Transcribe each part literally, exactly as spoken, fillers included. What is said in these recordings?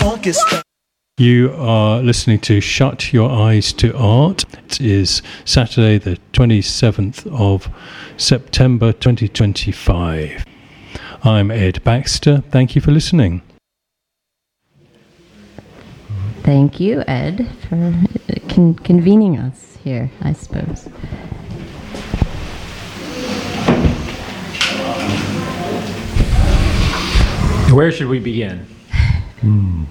talk is fast. You are listening to Shut Your Eyes to Art. It is Saturday the twenty-seventh of September twenty twenty-five. I'm Ed Baxter. Thank you for listening. Thank you, Ed, for con- convening us here, I suppose. Where should we begin? Hmm.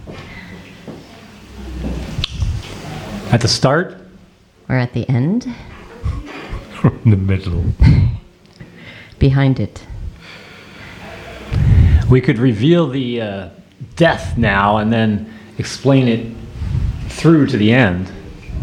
At the start? Or at the end? In the middle. Behind it. We could reveal the uh, death now and then explain it through to the end.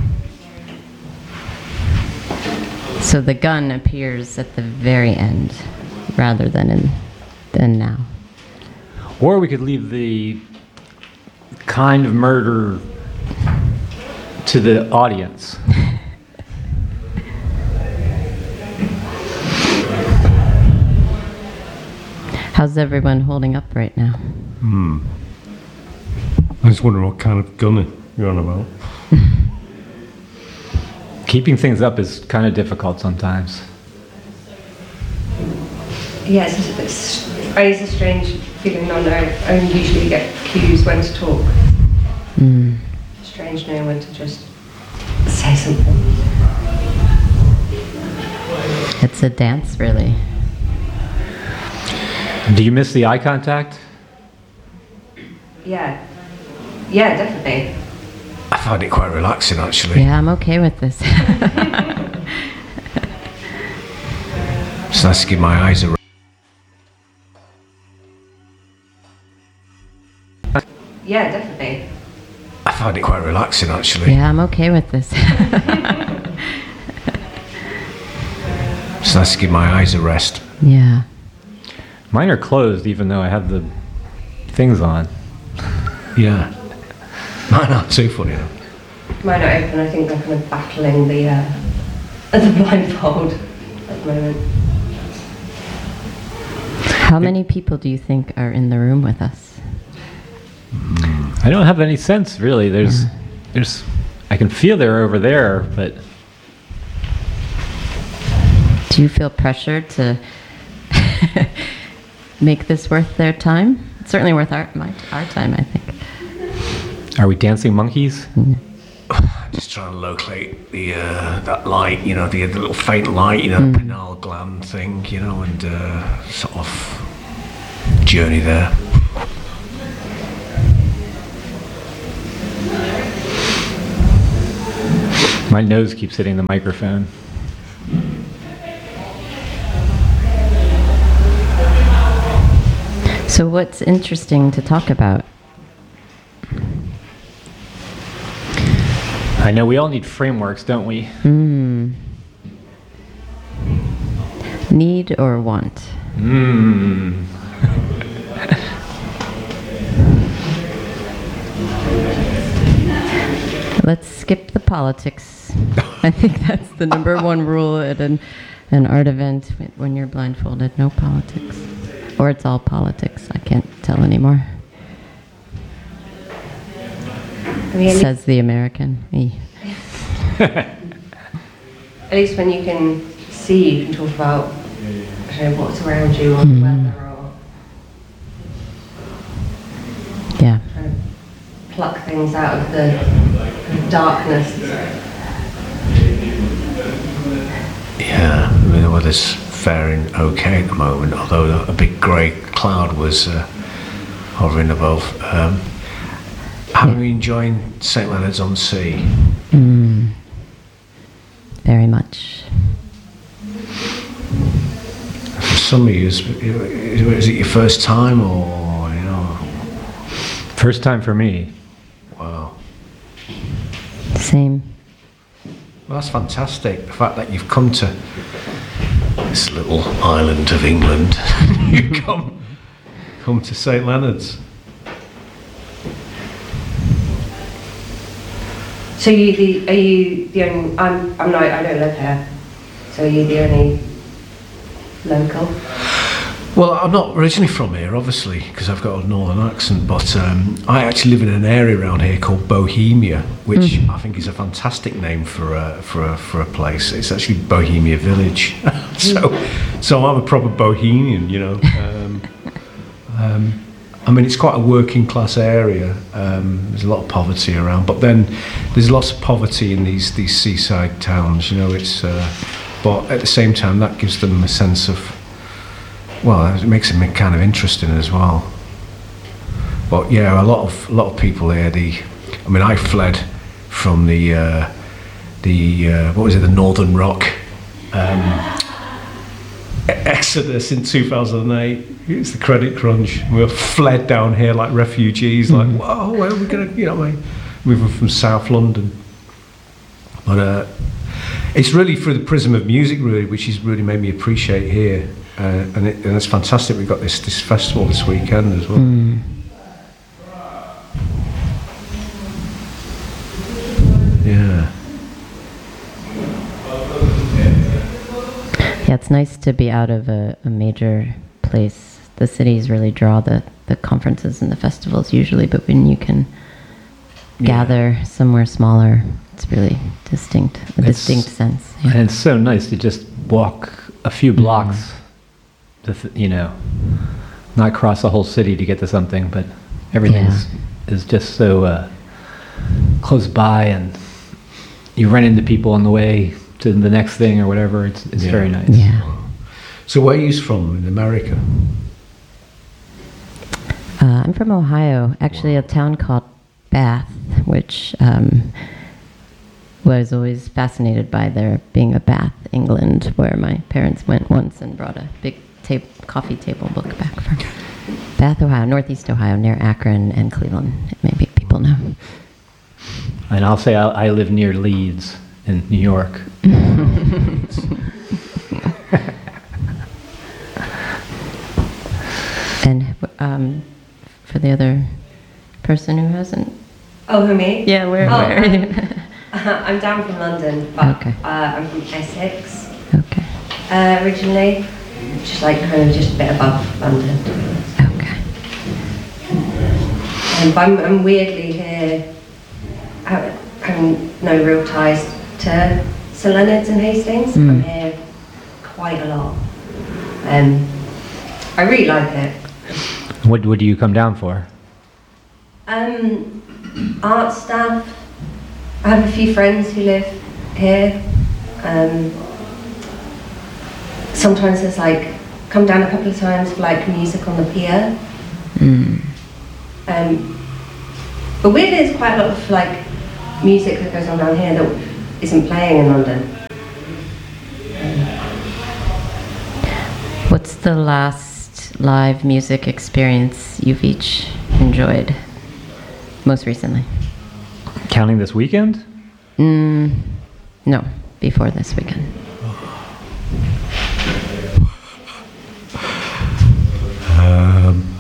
So the gun appears at the very end rather than in than now. Or we could leave the kind of murder to the audience. How's everyone holding up right now? Hmm. I just wonder what kind of gun you're on about. Keeping things up is kind of difficult sometimes. Yeah, it's, it's, it's a strange feeling on I only usually get cues when to talk. Mm. Strange knowing when to just say something. It's a dance, really. Do you miss the eye contact? Yeah. Yeah, definitely. I find it quite relaxing, actually. Yeah, I'm okay with this. It's nice to give my eyes a rest. Yeah, definitely. I find it quite relaxing, actually. Yeah, I'm okay with this. It's nice to give my eyes a rest. Yeah. Mine are closed even though I have the things on. Yeah. Mine aren't too funny though. Mine are open. I think they're kind of battling the, uh, the blindfold at the moment. How many people do you think are in the room with us? I don't have any sense really. There's, Yeah. there's, I can feel they're over there, but Do you feel pressure to make this worth their time? It's certainly worth our my, our time, I think. are we dancing monkeys? Just trying to locate the uh, that light, you know, the, the little faint light, you know, Mm. the pineal gland thing, you know, and uh, sort of journey there. My nose keeps hitting the microphone. So what's interesting to talk about? I know we all need frameworks, don't we? Hmm. Need or want? Hmm. Let's skip the politics. I think that's the number one rule at an, an art event when you're blindfolded. No politics. Or it's all politics. I can't tell anymore. I mean, Says the American. Me. at least when you can see, you can talk about, I don't know, what's around you or the weather or Yeah. kind of pluck things out of the darkness. Yeah, I mean, the weather's faring okay at the moment, although a big grey cloud was uh, hovering above. Um, how are you enjoying Saint Leonard's on Sea? Mm. Very much. For some of you, is, is it your first time, or you know? First time for me. Wow, Same. well, that's fantastic. The fact that you've come to this little island of England, you come come to Saint Leonard's. So you the are you the only? I'm I'm not. I don't live here. So are you the only local? Well, I'm not originally from here, obviously, because I've got a northern accent, but um, I actually live in an area around here called Bohemia, which mm. I think is a fantastic name for a, for a, for a place. It's actually Bohemia Village. so so I'm a proper Bohemian, you know. Um, um, I mean, it's quite a working class area. Um, there's a lot of poverty around, but then there's lots of poverty in these, these seaside towns, you know. It's uh, but at the same time, that gives them a sense of, well, it makes it kind of interesting as well. But yeah, a lot of a lot of people here. The, I mean, I fled from the uh, the uh, what was it, the Northern Rock um, exodus in two thousand eight. It's the credit crunch. We fled down here like refugees. Mm-hmm. Like, whoa, where are we gonna, you know, I mean, moving from South London. But uh, it's really through the prism of music, really, which has really made me appreciate here. Uh, and, it, and it's fantastic. We've got this this festival this weekend as well. Mm. Yeah. Yeah, it's nice to be out of a, a major place. The cities really draw the, the conferences and the festivals usually, but when you can Yeah. gather somewhere smaller, it's really distinct, a It's- distinct sense. Yeah. And it's so nice to just walk a few blocks, to th- you know, not cross the whole city to get to something, but everything is, is just so uh, close by, and you run into people on the way to the next thing or whatever. It's, it's Yeah. very nice. Yeah. So where are you from in America? Uh, I'm from Ohio, actually a town called Bath, which um, was always fascinated by there being a Bath, England, where my parents went once and brought a big ta- coffee table book back from Bath, Ohio, Northeast Ohio, near Akron and Cleveland. Maybe people know. And I'll say I, I live near Leeds in New York. And um, for the other person who hasn't, Oh, who, me? yeah, where, Oh, where are you? I'm down from London, but Okay. uh, I'm from Essex Okay, uh, originally, just like kind of just a bit above London. to be honest. okay. Um, but I'm, I'm weirdly here, I have no real ties to St Leonard's and Hastings. Mm. I'm here quite a lot. Um, I really like it. What, what do you come down for? Um, art stuff. I have a few friends who live here. Um, sometimes there's like, come down a couple of times for like music on the pier. Mm. Um, but weirdly, there's quite a lot of like music that goes on down here that isn't playing in London. What's the last live music experience you've each enjoyed most recently? Counting this weekend? Mm, no, before this weekend. Um,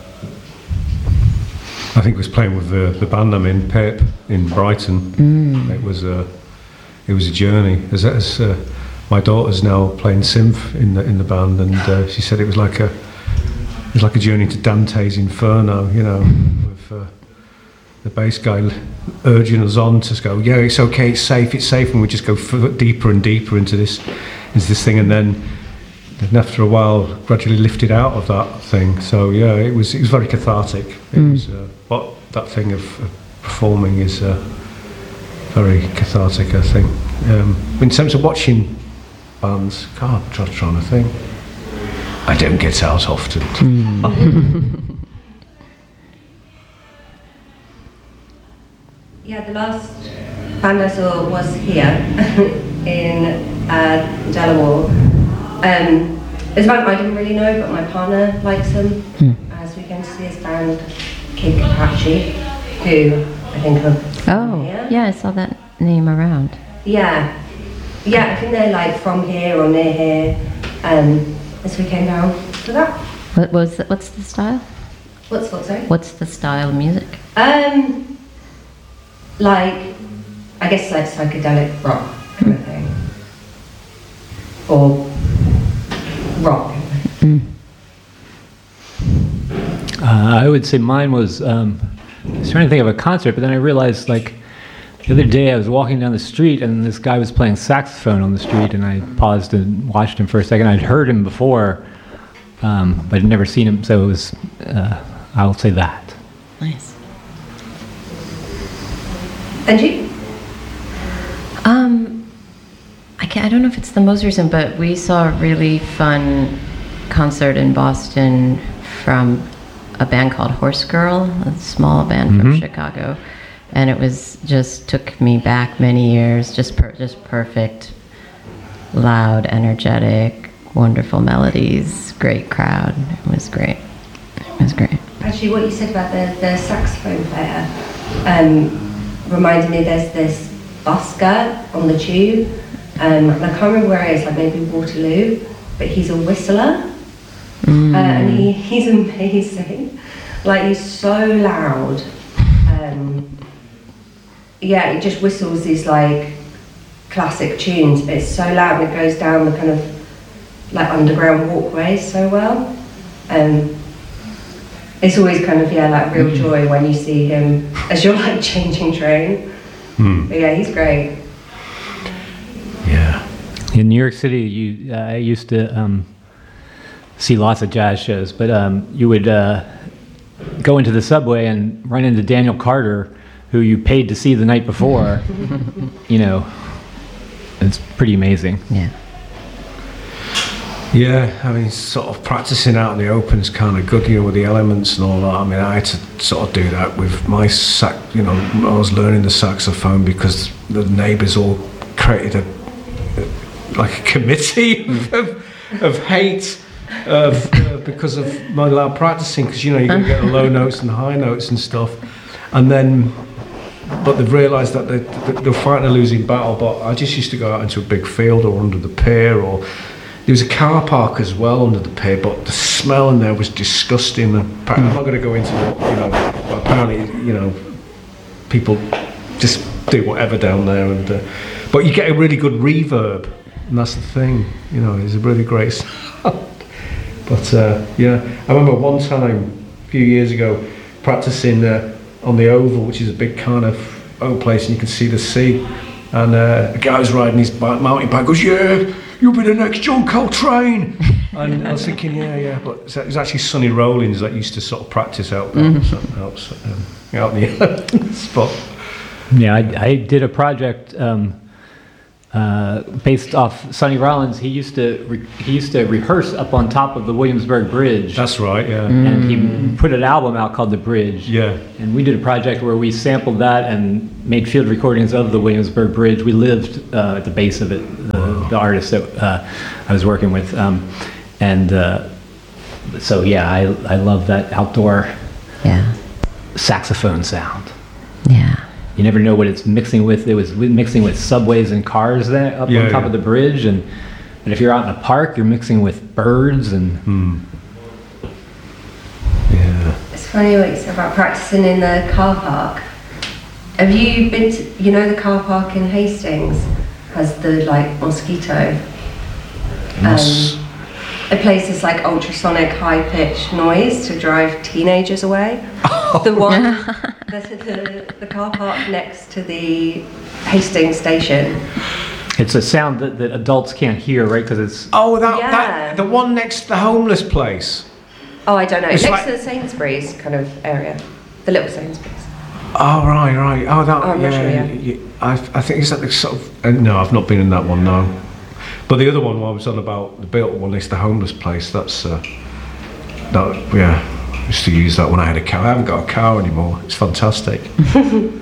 I think it was playing with the, the band I'm in, Pip, in Brighton. Mm. It was a it was a journey. As, as uh, my daughter's now playing synth in the in the band, and uh, she said it was like a it was like a journey to Dante's Inferno. You know, with uh, the bass guy urging us on to go, yeah, it's okay, it's safe, it's safe, and we just go f- deeper and deeper into this into this thing, and then. And after a while, gradually lifted out of that thing. So yeah, it was it was very cathartic. It Mm. was, uh, but that thing of, of performing is uh, very cathartic, I think. Um, in terms of watching bands, God, I'm trying, trying to think. I don't get out often. Yeah, the last band I saw was here in uh, Delaware. Um, it's a band I didn't really know, but my partner likes them. Mm. Uh, so we came to see his band, Kid Apache, who I think of. Oh, here. yeah, I saw that name around. Yeah. Yeah, I think they're like from here or near here. Um, so we came down for that. What was the, what's the style? What's what, sorry? What's the style of music? Um, like, I guess like psychedelic rock kind of thing. Or rock. Mm. I would say mine was, um, I was trying to think of a concert, but then I realized, like, the other day I was walking down the street and this guy was playing saxophone on the street, and I paused and watched him for a second. I'd heard him before, um, but I'd never seen him, so it was, uh, I'll say that. Nice. And you? Um, I can't, I don't know if it's the most recent, but we saw a really fun concert in Boston from a band called Horse Girl, a small band Mm-hmm. from Chicago, and it was just took me back many years. Just per, just perfect, loud, energetic, wonderful melodies, great crowd. It was great. It was great. Actually, what you said about the, the saxophone player um, reminded me there's this busker on the tube, um, and I can't remember where it is, like maybe Waterloo, but he's a whistler, Mm. uh, and he, he's amazing. Like, he's so loud. Um, yeah, he just whistles these like classic tunes, but it's so loud and it goes down the kind of like underground walkways so well. Um, it's always kind of, yeah, like real joy when you see him as you're like changing train. Hmm. But yeah, he's great. Yeah. In New York City, you, uh, I used to um, see lots of jazz shows, but um, you would uh, go into the subway and run into Daniel Carter, who you paid to see the night before. You know, it's pretty amazing. Yeah. Yeah, I mean, sort of practicing out in the open is kind of good, you know, with the elements and all that. I mean, I had to sort of do that with my sax, you know, I was learning the saxophone because the neighbours all created a, like a committee of, of hate of, uh, because of my loud practicing, because, you know, you're going to get the low notes and high notes and stuff. And then, but they've realised that they, they're fighting a losing battle, but I just used to go out into a big field or under the pier, or there was a car park as well under the pier, but the smell in there was disgusting. And I'm not going to go into what, you know, but apparently, you know, people just do whatever down there. And uh, but you get a really good reverb, and that's the thing, you know, it's a really great sound. But uh, yeah, I remember one time, a few years ago, practicing uh, on the Oval, which is a big kind of old place, and you can see the sea. And uh, a guy was riding his bike, mountain bike, goes, "Yeah, you'll be the next John Coltrane." And I was thinking, yeah, yeah, but it was actually Sonny Rollins that used to sort of practice out there, mm-hmm. out, um, out in the spot. Yeah, I, I did a project um, uh, based off Sonny Rollins. He used to re- he used to rehearse up on top of the Williamsburg Bridge. That's right, yeah. And he put an album out called The Bridge. Yeah. And we did a project where we sampled that and made field recordings of the Williamsburg Bridge. We lived uh, at the base of it, the, the artist that uh, I was working with. Um, and uh, so, yeah, I, I love that outdoor Yeah. saxophone sound. Yeah. You never know what it's mixing with. It was mixing with subways and cars there up Yeah, on top yeah. of the bridge. And, and if you're out in a park, you're mixing with birds and... Hmm. Yeah. It's funny what you said about practicing in the car park. Have you been to, you know, the car park in Hastings has the like mosquito. Mos- Um, it plays this like ultrasonic high-pitched noise to drive teenagers away. The one, the, the, the car park next to the Hastings station. It's a sound that, that adults can't hear, right? Because it's... Oh, that, Yeah. that the one next to the homeless place. Oh, I don't know. It's Next like- to the Sainsbury's kind of area, the little Sainsbury's. Oh, right, right. Oh, that. Oh, I'm yeah, not sure, yeah. yeah. I, I think it's like the sort of. Uh, no, I've not been in that one. No, but the other one I was on about, the built one next to the homeless place. That's. Uh, that yeah. I used to use that when I had a car. I haven't got a car anymore. It's fantastic. I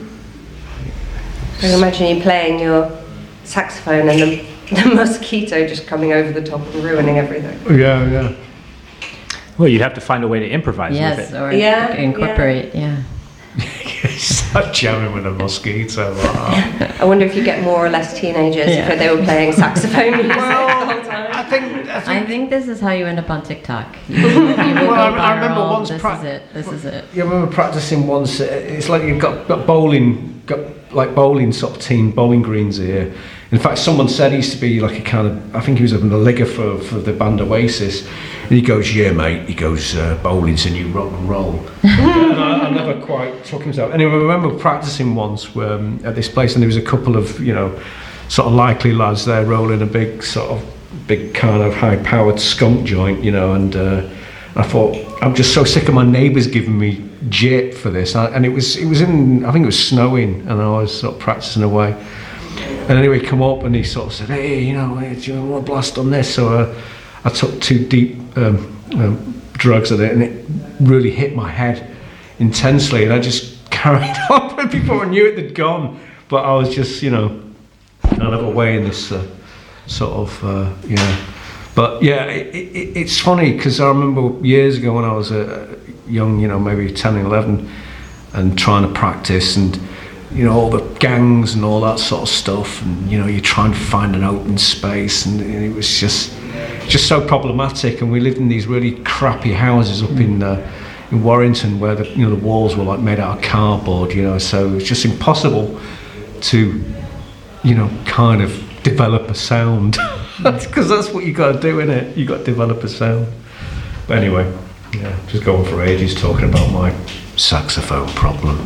can imagine you playing your saxophone and the, the mosquito just coming over the top and ruining everything. Yeah, yeah. Well, you'd have to find a way to improvise Yes, with it. or Yeah, incorporate, yeah. Start jamming with a mosquito. Wow. I wonder if you get more or less teenagers Yeah. if they were playing saxophone music Well, the whole time. I think. I I think think this is how you end up on TikTok. You, you will Well, go I- I remember viral. once This prac- is it. This is it. yeah, we were practicing once. uh, It's like you've got, got bowling got like bowling sort of team, bowling greens here. In fact, someone said he used to be like a kind of, I think he was in the ligger for, for the band Oasis. And he goes, yeah, mate, he goes, uh, bowling's a new rock and roll. And I, I never quite took himself. Anyway, I remember practicing once um, at this place, and there was a couple of, you know, sort of likely lads there rolling a big sort of, big kind of high-powered skunk joint, you know, and uh, I thought, I'm just so sick of my neighbours giving me jit for this. And, and it was, it was in, I think it was snowing, and I was sort of practicing away. And anyway, he come up and he sort of said, hey, you know, hey, do you want to blast on this? So uh, I took two deep um, um, drugs at it, and it really hit my head intensely, and I just carried on. Before I knew it, they'd gone. But I was just, you know, kind of away in this uh, sort of, uh, you know. But yeah, it, it, it's funny, because I remember years ago when I was uh, young, you know, maybe ten and eleven, and trying to practice, and you know, all the gangs and all that sort of stuff, and you know, you're trying to find an open space, and it was just just so problematic. And we lived in these really crappy houses up in uh, in Warrington, where the, you know, the walls were like made out of cardboard, you know, so it was just impossible to, you know, kind of develop a sound, because that's what you got to do, innit? You got to develop a sound. But anyway, yeah, just going for ages talking about my saxophone problem.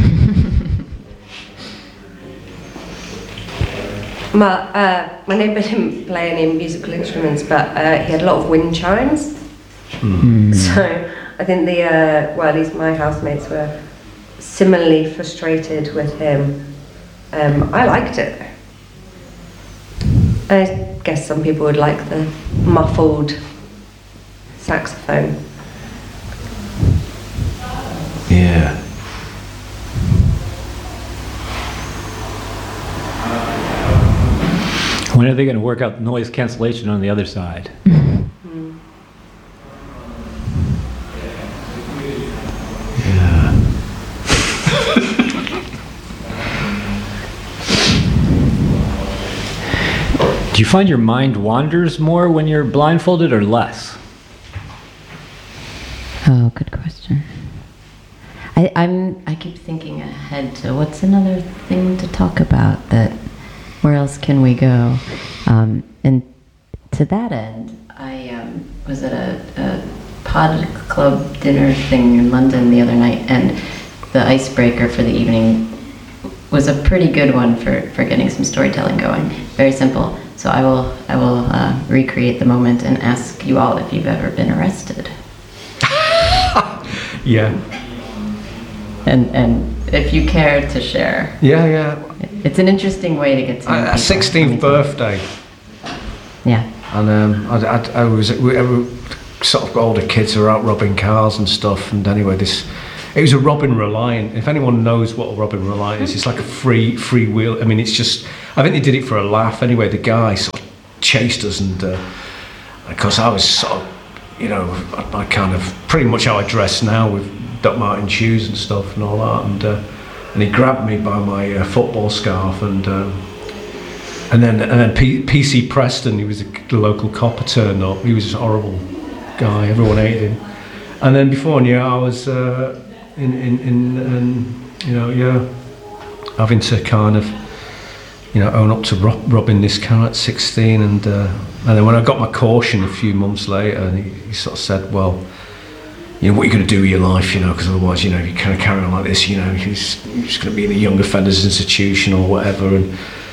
My, uh, my neighbour didn't play any musical instruments, but uh, he had a lot of wind chimes. Mm. So I think the, uh, well, at least my housemates were similarly frustrated with him. Um, I liked it. I guess some people would like the muffled saxophone. Yeah. When are they going to work out noise cancellation on the other side? Mm. Yeah. Do you find your mind wanders more when you're blindfolded, or less? Oh, good question. I, I'm. I keep thinking ahead to what's another thing to talk about. That where else can we go? Um, and to that end, I um, was at a, a pod club dinner thing in London the other night, and the icebreaker for the evening was a pretty good one for, for getting some storytelling going. Very simple. So I will I will uh, recreate the moment and ask you all if you've ever been arrested. Yeah. And and if you care to share. Yeah, yeah. It's an interesting way to get to know people. A sixteenth birthday. Yeah. And um, I, I, I was we, we, sort of older kids who were out robbing cars and stuff. And anyway, this it was a Robin Reliant. If anyone knows what a Robin Reliant is, it's like a free free wheel. I mean, it's just. I think they did it for a laugh. Anyway, the guy sort of chased us, and uh, of course I was sort of, you know, I, I kind of pretty much how I dress now with Doc Marten shoes and stuff and all that. And uh, and he grabbed me by my uh, football scarf, and. Um, And then, and then P- PC Preston, he was the, the local copper, turned up. He was a horrible guy. Everyone hated him. And then before I knew it, I was uh, in, in, in, in, you know, yeah, having to kind of, you know, own up to rob- robbing this car at sixteen. And uh, and then when I got my caution a few months later, he, he sort of said, well, you know, what are you going to do with your life, you know, because otherwise, you know, if you kind of carry on like this, you know, you're just, you're just going to be in a young offenders institution or whatever. And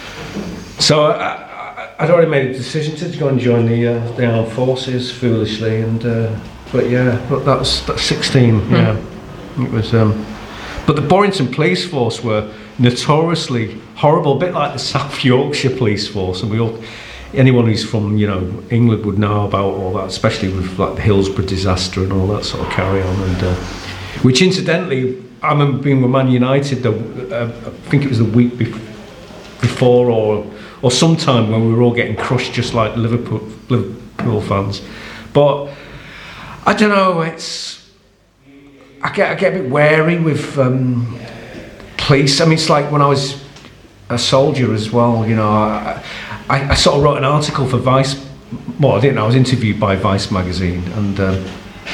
so I, I, I'd already made a decision to go and join the uh, the armed forces, foolishly, and uh, but yeah, but that was that's sixteen. Mm. Yeah, it was. Um, but the Borrington Police Force were notoriously horrible, a bit like the South Yorkshire Police Force, and we all, anyone who's from, you know, England would know about all that, especially with like the Hillsborough disaster and all that sort of carry on, and uh, which incidentally, I remember being with Man United. The, uh, I think it was the week before. before or or sometime when we were all getting crushed just like Liverpool Liverpool fans. But I don't know, it's I get I get a bit wary with um, police. I mean, it's like when I was a soldier as well, you know, I, I, I sort of wrote an article for Vice. Well, I didn't, I was interviewed by Vice magazine, and um,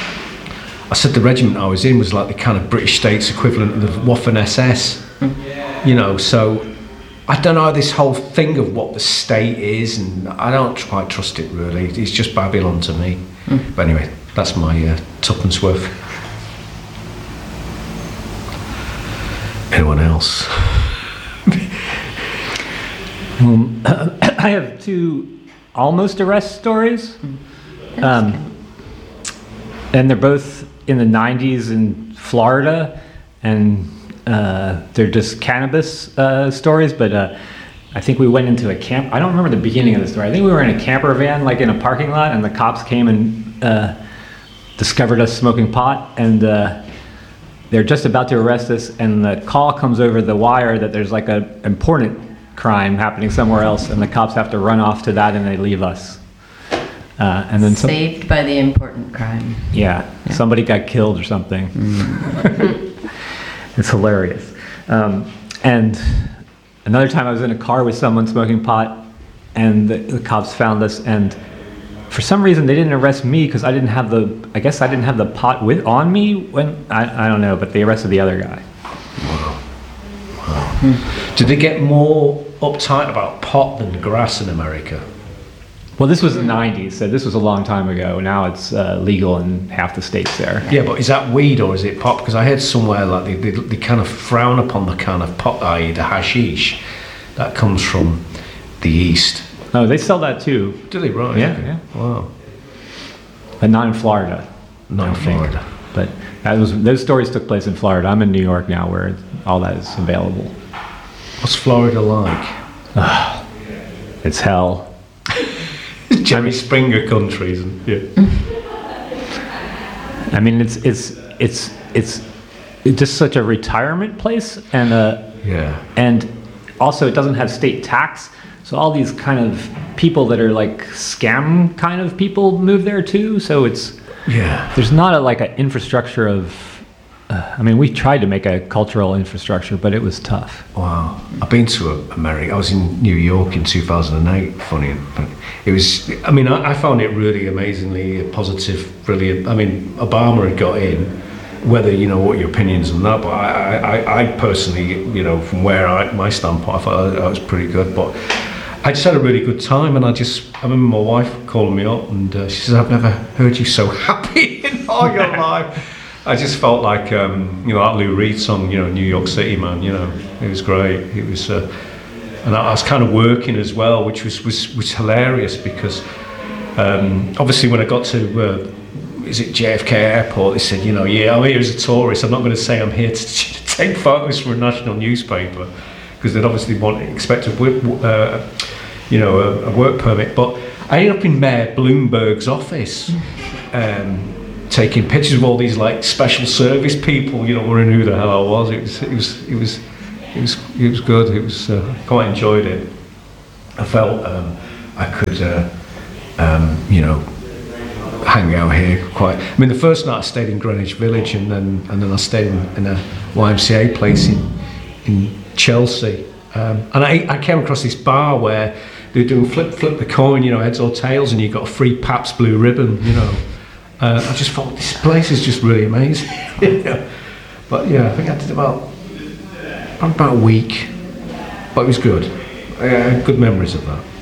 I said the regiment I was in was like the kind of British States equivalent of the Waffen S S. Mm. you know, so I don't know this whole thing of what the state is, and I don't quite trust it really. It's just Babylon to me. Mm. But anyway, that's my uh, tuppence worth. Anyone else? um, I have two almost arrest stories, um, and they're both in the nineties in Florida, and uh, they're just cannabis uh, stories. But uh, I think we went into a camp. I don't remember the beginning of the story. I think we were in a camper van, like in a parking lot, and the cops came and uh, discovered us smoking pot, and uh, they're just about to arrest us, and the call comes over the wire that there's like an important crime happening somewhere else, and the cops have to run off to that, and they leave us. Uh, and then some, saved by the important crime. Yeah, yeah. Somebody got killed or something. Mm. It's hilarious. Um, and another time I was in a car with someone smoking pot, and the, the cops found us, and for some reason they didn't arrest me because I didn't have the, I guess I didn't have the pot with on me when, I, I don't know, but they arrested the other guy. Wow. Wow. Hmm. Did they get more uptight about pot than grass in America? Well, this was the nineties, so this was a long time ago. Now it's uh, legal in half the states there. Yeah, but is that weed or is it pot? Because I heard somewhere like they, they, they kind of frown upon the kind of pot, that is the hashish, that comes from the East. Oh, they sell that too. Do they? Right. Yeah, okay. yeah. Wow. But not in Florida. Not in Florida. But that was, those stories took place in Florida. I'm in New York now, where all that is available. What's Florida like? Uh, it's hell. Jerry I mean, Springer country, isn't it? Yeah. I mean, it's it's it's it's it's just such a retirement place, and uh, yeah, and also it doesn't have state tax. So all these kind of people that are like scam kind of people move there too. So it's yeah. There's not a like an infrastructure of. Uh, I mean, we tried to make a cultural infrastructure, but it was tough. Wow, I've been to America. I was in New York in two thousand eight. Funny, but it was. I mean, I, I found it really amazingly positive, brilliant. I mean, Obama had got in. Whether you know what your opinions on that, but I, I, I personally, you know, from where I my standpoint, I thought that was pretty good. But I just had a really good time, and I just, I remember my wife calling me up, and uh, she said, "I've never heard you so happy in all your life." I just felt like, um, you know, that Lou Reed song, you know, New York City, man. You know, it was great. It was, uh, and I was kind of working as well, which was was, was hilarious because um, obviously when I got to, uh, is it J F K Airport? They said, you know, yeah, I'm here as a tourist. I'm not going to say I'm here to, to take photos for a national newspaper. Because they'd obviously want expect a uh, you know a, a work permit. But I ended up in Mayor Bloomberg's office, um, taking pictures of all these like special service people. You know, wondering who the hell I was. It was it was it was it was it was good. It was uh, I quite enjoyed it. I felt um, I could uh, um, you know hang out here quite. I mean, the first night I stayed in Greenwich Village, and then and then I stayed in, in a Y M C A place in in Chelsea, um, and I, I came across this bar where they're doing flip flip the coin, you know, heads or tails, and you got a free Pabst Blue Ribbon, you know. Uh, I just thought this place is just really amazing. Yeah. But yeah, I think I did about about a week, but it was good. I had good memories of that.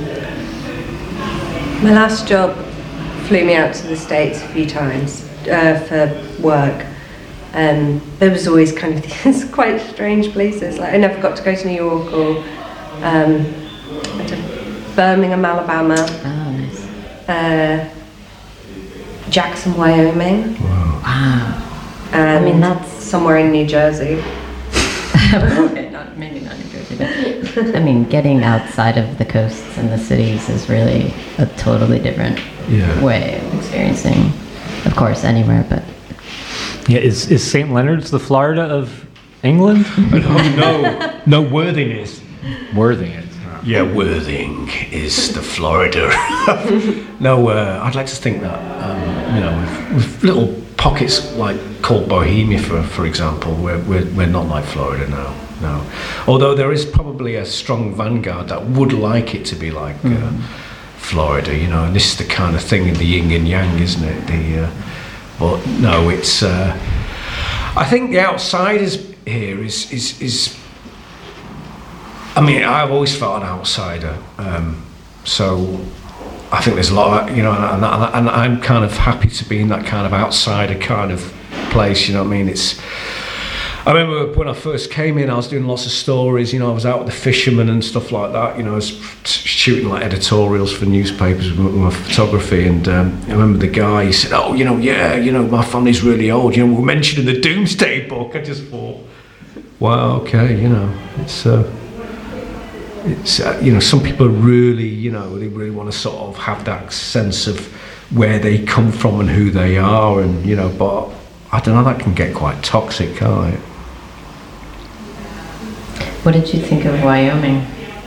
My last job flew me out to the States a few times uh, for work. Um, there was always kind of these quite strange places. Like I never got to go to New York or um, I did Birmingham, Alabama. Oh, nice. Uh, Jackson, Wyoming. Wow. Wow. And I mean, that's somewhere in New Jersey. Okay, not maybe not New Jersey, but I mean, getting outside of the coasts and the cities is really a totally different Yeah. way of experiencing. Of course, anywhere, but. Yeah, is is Saint Leonard's the Florida of England? no, no, Worthing is. Worthing is. Yeah, Worthing is the Florida. No, uh, I'd like to think that, um, you know, with, with little pockets like called Bohemia, for for example, we're, we're, we're not like Florida now, no. Although there is probably a strong vanguard that would like it to be like uh, mm. Florida, you know, and this is the kind of thing in the yin and yang, isn't it? The, uh, but no, it's, uh, I think the outsiders here is, is, is I mean, I've always felt an outsider. Um, so I think there's a lot of, you know, and, and, and I'm kind of happy to be in that kind of outsider kind of place, you know what I mean? It's, I remember when I first came in, I was doing lots of stories, you know, I was out with the fishermen and stuff like that, you know, I was shooting like editorials for newspapers with my photography, and um, I remember the guy, he said, oh, you know, yeah, you know, my family's really old, you know, we're mentioned in the Doomsday Book. I just thought, wow, okay, you know, it's, uh, it's uh, you know, some people really, you know, they really want to sort of have that sense of where they come from and who they are, and, you know, but I don't know, that can get quite toxic, can't it? What did you think of Wyoming?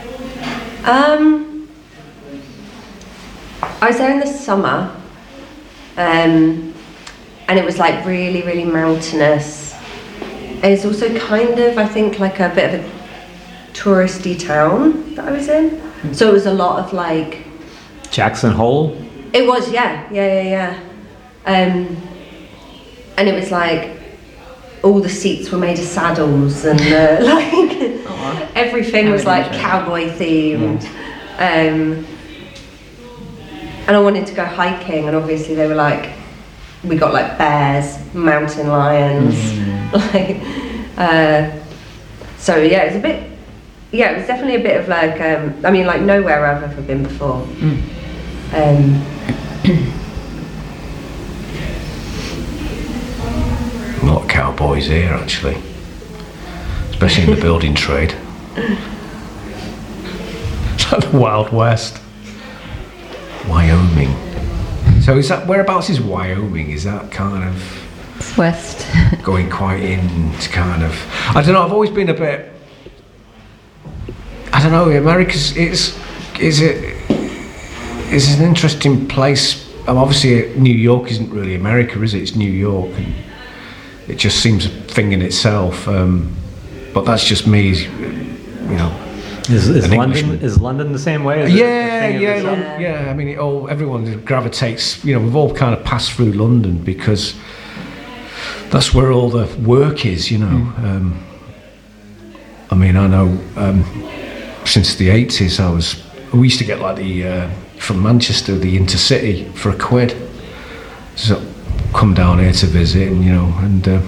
Um, I was there in the summer, um, and it was like really, really mountainous. It's also kind of, I think, like a bit of a touristy town that I was in. Mm-hmm. So it was a lot of like... Jackson Hole? It was, yeah, yeah, yeah, yeah. Um, and it was like, all the seats were made of saddles, and uh, like oh, everything was like cowboy themed. Yeah. Um, and I wanted to go hiking, and obviously they were like, we got like bears, mountain lions, mm. like. Uh, so yeah, it was a bit. Yeah, it was definitely a bit of like. Um, I mean, like nowhere I've ever been before. Mm. Um, A lot of cowboys here, actually, especially in the building trade. It's like the Wild West. Wyoming. So is that, whereabouts is Wyoming? Is that kind of it's west? Going quite into kind of, I don't know. I've always been a bit. I don't know. America's it's is it is an interesting place. Um, obviously, New York isn't really America, is it? It's New York. And, it just seems a thing in itself, um, but that's just me, you know. Is, is London is London the same way? Is yeah, yeah, yeah, yeah. I mean, it all everyone gravitates. You know, we've all kind of passed through London because that's where all the work is. You know, mm. um, I mean, I know um, since the eighties, I was. We used to get like the uh, from Manchester the Intercity for a quid. So. Come down here to visit, and you know, and uh,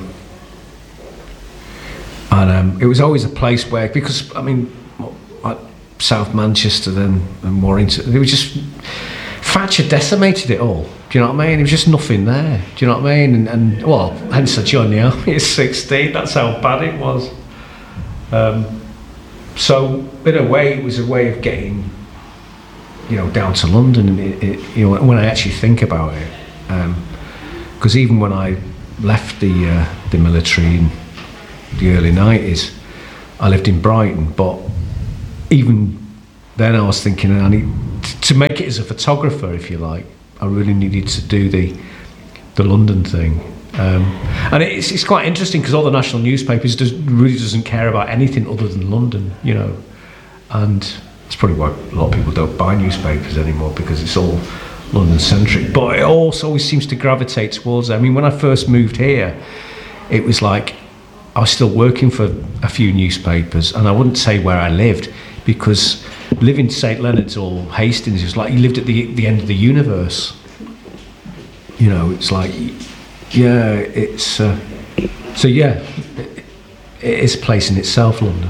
and um, it was always a place where, because I mean, like South Manchester then and Warrington, it was just Thatcher decimated it all. Do you know what I mean? It was just nothing there. Do you know what I mean? And, and well, hence I joined the army at sixteen. That's how bad it was. Um, so in a way, it was a way of getting, you know, down to London. And it, it, you know, when I actually think about it. Um, Because even when I left the uh, the military in the early nineties, I lived in Brighton. But even then, I was thinking, I need to make it as a photographer, if you like. I really needed to do the the London thing, um, and it's it's quite interesting because all the national newspapers does, really doesn't care about anything other than London, you know, and it's probably why a lot of people don't buy newspapers anymore, because it's all London-centric, but it also always seems to gravitate towards it. I mean, when I first moved here, it was like I was still working for a few newspapers, and I wouldn't say where I lived, because living in Saint Leonard's or Hastings is like you lived at the the end of the universe. You know, it's like, yeah, it's uh, so yeah, it, it is a place in itself, London.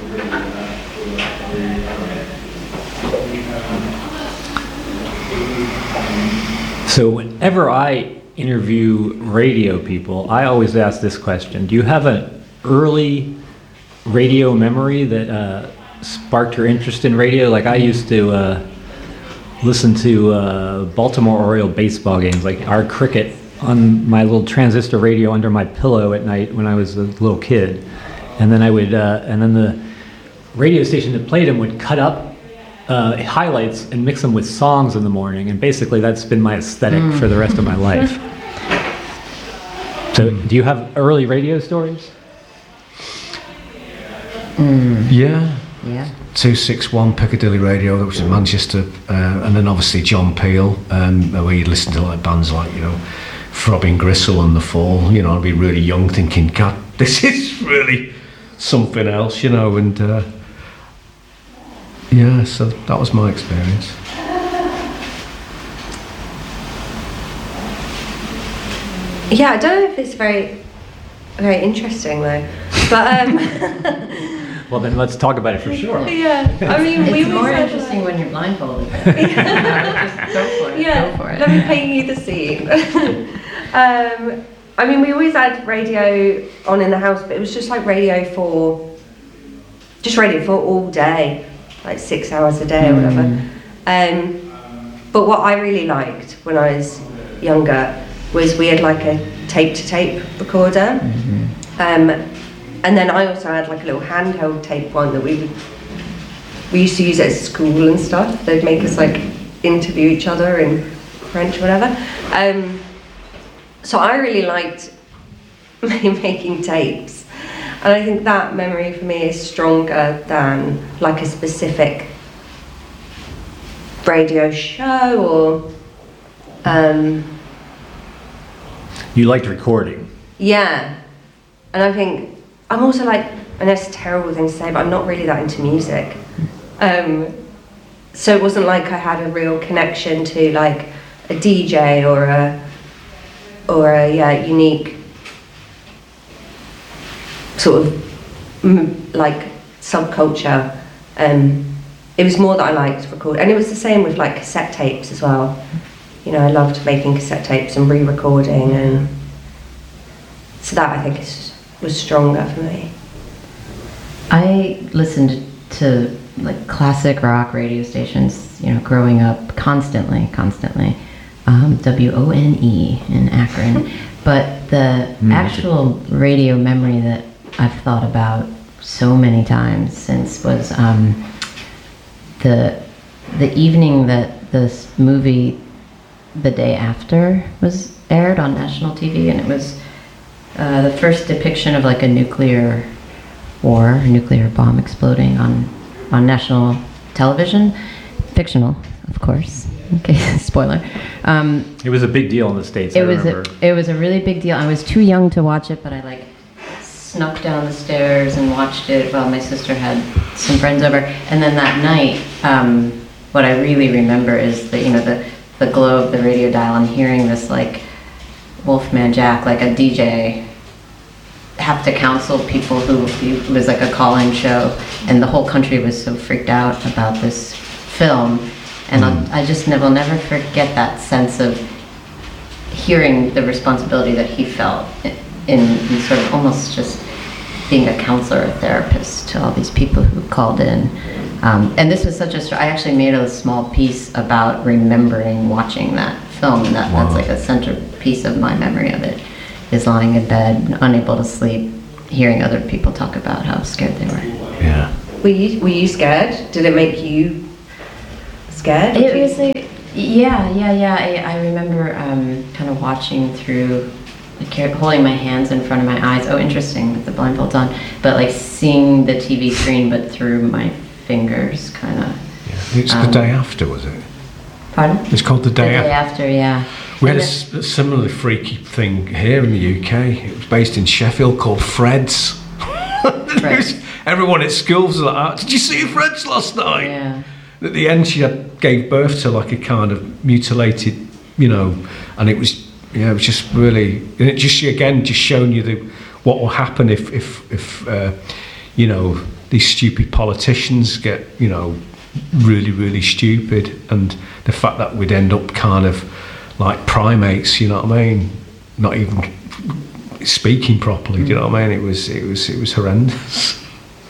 So whenever I interview radio people, I always ask this question: do you have an early radio memory that uh, sparked your interest in radio? Like I used to uh, listen to uh, Baltimore Oriole baseball games, like our cricket, on my little transistor radio under my pillow at night when I was a little kid. And then I would, uh, and then the radio station that played them would cut up uh, highlights and mix them with songs in the morning. And basically that's been my aesthetic mm. for the rest of my life. So do you have early radio stories? Mm. Yeah. Yeah. two sixty-one Piccadilly Radio, which is Manchester, uh, and then obviously John Peel, um, where you'd listen to like bands like, you know, Throbbing Gristle and The Fall. You know, I'd be really young thinking, God, this is really something else, you know, and uh, yeah, so that was my experience. Yeah, I don't know if it's very, very interesting though, but um, Well, then let's talk about it for sure. yeah, I mean, It's we more always had, interesting like- when you're blindfolded. Just go for it. Yeah, Go for it. let me paint you the scene. um, I mean, we always had radio on in the house, but it was just like radio for, just radio for all day, like six hours a day or whatever. Um, but what I really liked when I was younger was we had like a tape-to-tape recorder. Um, and then I also had like a little handheld tape one that we would, we used to use it at school and stuff. They'd make us like interview each other in French or whatever. Um, so I really liked making tapes. And I think that memory for me is stronger than like a specific radio show or, um, You liked recording. yeah. And I think, I'm also like, and that's a terrible thing to say, but I'm not really that into music. Um, so it wasn't like I had a real connection to like a D J or a, or a yeah, unique sort of mm, like subculture. Um, it was more that I liked record, and it was the same with like cassette tapes as well. You know, I loved making cassette tapes and re-recording, and so that I think is, was stronger for me. I listened to like classic rock radio stations, you know, growing up constantly, constantly. Um, W O N E in Akron. But the actual radio memory that I've thought about so many times since was um, the the evening that this movie The Day After was aired on national T V, and it was uh, the first depiction of like a nuclear war, a nuclear bomb exploding on on national television, fictional, of course. Okay, spoiler. Um, It was a big deal in the States, it I was a, remember. it was a really big deal. I was too young to watch it, but I like snuck down the stairs and watched it while my sister had some friends over. And then that night, um, what I really remember is the you know the the glow of the radio dial and hearing this like Wolfman Jack, like a D J, have to counsel people who it was like a call-in show, and the whole country was so freaked out about this film. And I'll, I just never, will never forget that sense of hearing the responsibility that he felt in, in sort of almost just being a counselor, a therapist to all these people who called in. Um, and this was such a, I actually made a small piece about remembering watching that film, and that, Wow. that's like a centerpiece of my memory of it, is lying in bed, unable to sleep, hearing other people talk about how scared they were. Yeah. Were you, were you scared? Did it make you scared? It was like, yeah, yeah, yeah. I, I remember um, kind of watching through, like, car- holding my hands in front of my eyes. Oh, interesting, with the blindfolds on. But like seeing the T V screen, but through my fingers, kind of. It's Um, the day after, was it? Pardon? It's called the The day day after. after, yeah. We had a, And s- a similarly freaky thing here in the U K. It was based in Sheffield called Fred's. It was- Everyone at school was like, "Ah, did you see Fred's last the- night?" Yeah. At the end, she had, gave birth to like a kind of mutilated, you know, and it was, yeah, it was just really, and it just again just showing you the what will happen if if if uh, you know, these stupid politicians get, you know, really really stupid, and the fact that we'd end up kind of like primates, you know what I mean, not even speaking properly. Do you know what I mean? It was it was it was horrendous.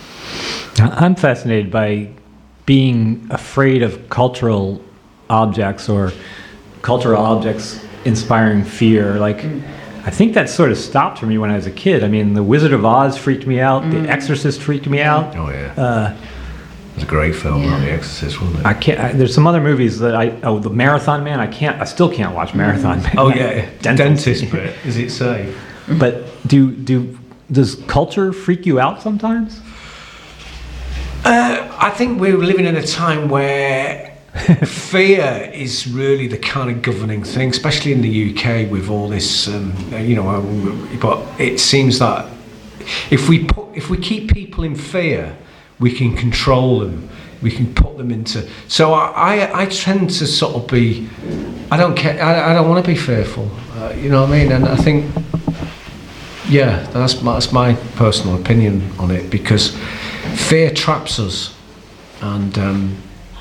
I'm fascinated by being afraid of cultural objects or cultural objects inspiring fear. Like, I think that sort of stopped for me when I was a kid. I mean, The Wizard of Oz freaked me out. The Exorcist freaked me out. Oh yeah, Uh, it was a great film, Yeah. not The Exorcist, wasn't it? I can't. I, there's some other movies that I. Oh, The Marathon Man. I can't. I still can't watch Marathon Man. Oh yeah, Dentist. dentist bit. Is it safe? But do do does culture freak you out sometimes? Uh, I think we're living in a time where fear is really the kind of governing thing, especially in the U K with all this, um, you know. uh, But it seems that if we put, if we keep people in fear, we can control them. we can put them into. So I, I, I tend to sort of be, I don't care, I, I don't want to be fearful, uh, you know what I mean? And I think, yeah, that's my, that's my personal opinion on it, because fear traps us, and um,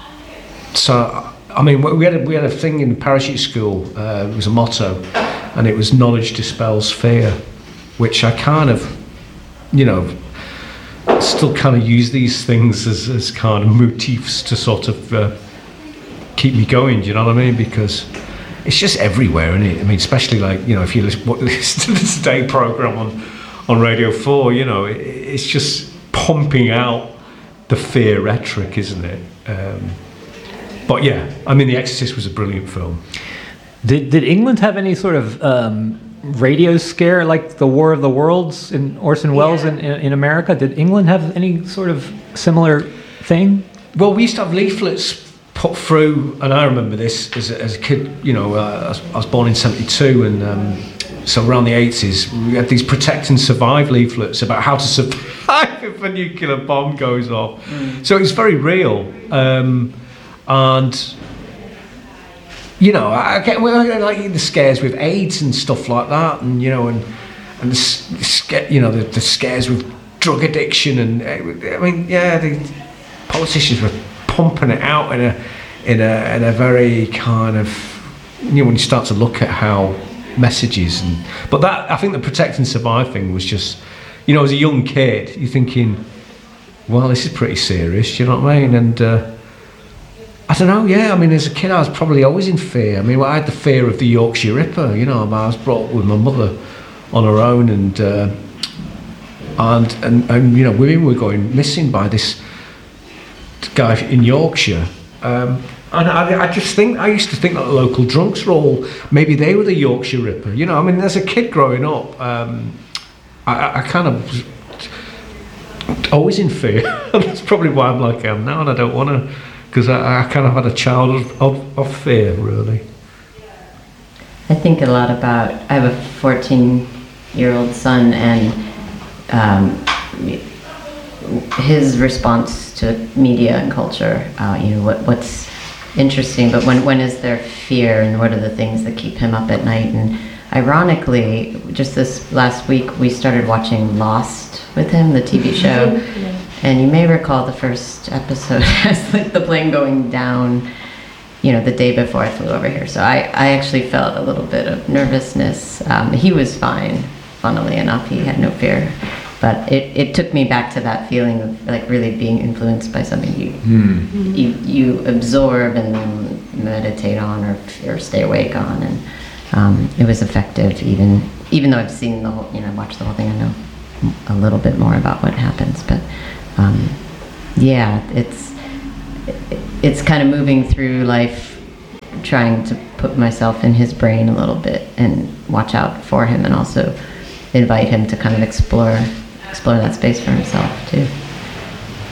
so I mean we had a, we had a thing in parachute school. Uh, it was a motto, and it was knowledge dispels fear, which I kind of, you know, still kind of use these things as, as kind of motifs to sort of uh, keep me going, do you know what I mean? Because it's just everywhere, isn't it? I mean, especially like, you know, if you listen, listen to the Today programme on, on Radio four, you know, it, it's just pumping out the fear rhetoric, isn't it? Um, but yeah, I mean, The Exorcist was a brilliant film. Did, did England have any sort of um, radio scare like the War of the Worlds in Orson Welles Yeah. in, in, in America? Did England have any sort of similar thing? Well, we used to have leaflets put through, and I remember this as a, as a kid, you know, uh, I, was, I was born in seventy-two, and um, so around the eighties, we had these Protect and Survive leaflets about how to survive if a nuclear bomb goes off. Mm. So it's very real. Um, and, you know, I get well, I like the scares with AIDS and stuff like that, and, you know, and, and the, the, you know, the, the scares with drug addiction, and, I mean, yeah, the politicians were pumping it out in a in a in a very kind of, you know, when you start to look at how messages and but that I think the Protect and Survive thing was just, you know, as a young kid you're thinking, well, this is pretty serious, you know what I mean? And uh, I don't know, yeah, I mean, as a kid I was probably always in fear. I mean, I had the fear of the Yorkshire Ripper, you know. I was brought up with my mother on her own, and uh, and, and and you know, women were going missing by this guy in Yorkshire, um, and I, I just think I used to think that the local drunks were all, maybe they were the Yorkshire Ripper, you know. I mean, as a kid growing up, um, I, I kind of was always in fear. That's probably why I'm like I am now, and I don't want to, because I, I kind of had a child of, of, of fear, really. I think a lot about, I have a fourteen year old son, and um, his response to media and culture, uh, you know, what, what's interesting, but when, when is there fear, and what are the things that keep him up at night? And ironically, just this last week, we started watching Lost with him, the T V show, yeah. And you may recall the first episode has like the plane going down, you know, the day before I flew over here. So I, I actually felt a little bit of nervousness. Um, he was fine, funnily enough, he had no fear. But it, it took me back to that feeling of like really being influenced by something you mm. you, you absorb and then meditate on, or or stay awake on, and um, it was effective. Even even though I've seen the whole, you know, watched the whole thing, I know a little bit more about what happens. But um, yeah, it's it's kind of moving through life, trying to put myself in his brain a little bit and watch out for him, and also invite him to kind of explore. explore that space for himself too.